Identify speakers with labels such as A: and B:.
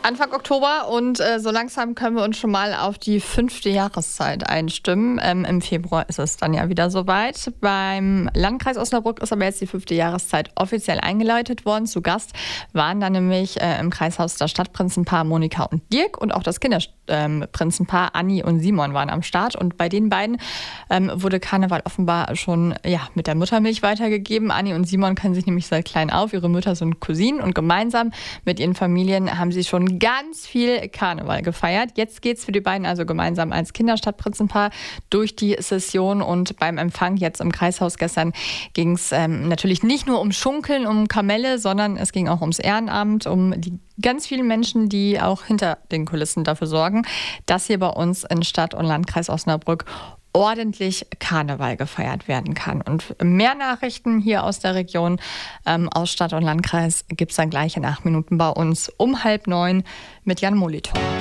A: Anfang Oktober und so langsam können wir uns schon mal auf die 5. Jahreszeit einstimmen. Im Februar ist es dann ja wieder soweit. Beim Landkreis Osnabrück ist aber jetzt die 5. Jahreszeit offiziell eingeläutet worden. Zu Gast waren dann nämlich im Kreishaus das Stadtprinzenpaar Monika und Dirk und auch das Kinderprinzenpaar Anni und Simon waren am Start. Und bei den beiden wurde Karneval offenbar schon mit der Muttermilch weitergegeben. Anni und Simon kennen sich nämlich seit klein auf. Ihre Mütter sind Cousinen und gemeinsam mit ihren Familien haben sie schon ganz viel Karneval gefeiert. Jetzt geht's für die beiden also gemeinsam als Kinderstadtprinzenpaar durch die Session und beim Empfang jetzt im Kreishaus gestern ging es natürlich nicht nur um Schunkeln, um Kamelle, sondern es ging auch ums Ehrenamt, um die ganz vielen Menschen, die auch hinter den Kulissen dafür sorgen, dass hier bei uns in Stadt und Landkreis Osnabrück ordentlich Karneval gefeiert werden kann. Und mehr Nachrichten hier aus der Region, aus Stadt und Landkreis, gibt es dann gleich in 8 Minuten bei uns um 8:30 mit Jan Molitor.